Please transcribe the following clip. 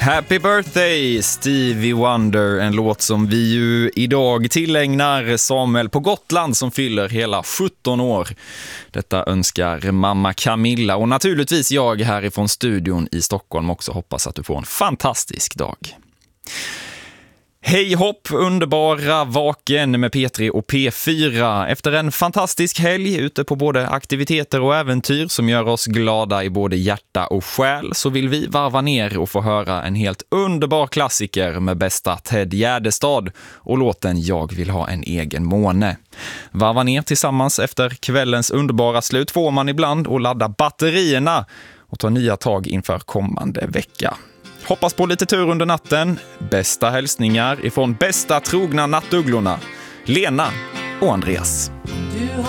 Happy birthday Stevie Wonder, en låt som vi ju idag tillägnar Samuel på Gotland som fyller hela 17 år. Detta önskar mamma Camilla och naturligtvis jag härifrån studion i Stockholm också. Hoppas att du får en fantastisk dag. Hej hopp, underbara Vaken med P3 och P4. Efter en fantastisk helg ute på både aktiviteter och äventyr som gör oss glada i både hjärta och själ, så vill vi varva ner och få höra en helt underbar klassiker med bästa Ted Gärdestad och låten Jag vill ha en egen måne. Varva ner tillsammans efter kvällens underbara slut får man ibland och ladda batterierna och ta nya tag inför kommande vecka. Hoppas på lite tur under natten. Bästa hälsningar ifrån bästa trogna nattugglorna, Lena och Andreas.